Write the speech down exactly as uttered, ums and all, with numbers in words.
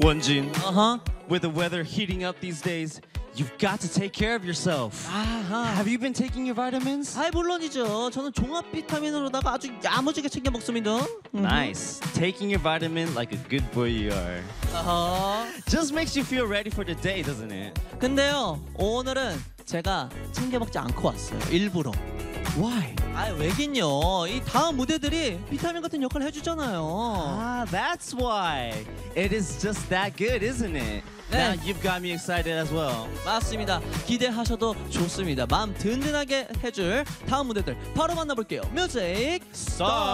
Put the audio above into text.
원진, Uh-huh. with the weather heating up these days, you've got to take care of yourself. 아하. Have you been taking your vitamins? 아, 물론이죠. 저는 종합 비타민으로다가 아주 야무지게 챙겨 먹습니다. Nice. Taking your vitamin like a good boy you are. 어허. Just makes you feel ready for the day, doesn't it? 근데요, 오늘은 제가 챙겨 먹지 않고 왔어요. 일부러. Why? 아, 왜긴요. 이 다음 무대들이 비타민 같은 역할을 해주잖아요. Ah, that's why. It is just that good, isn't it? 네. Now you've got me excited as well. 맞습니다. 기대하셔도 좋습니다. 마음 든든하게 해줄 다음 무대들 바로 만나볼게요. 뮤직 Start.